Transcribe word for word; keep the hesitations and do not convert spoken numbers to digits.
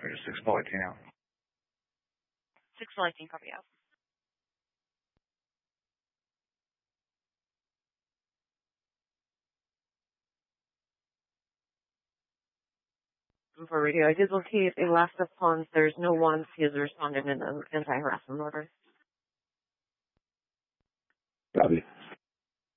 There's six ball eighteen out. six ball eighteen, copy out. For radio, I did locate a last response. There's no one he has responded in an anti-harassment order. Copy.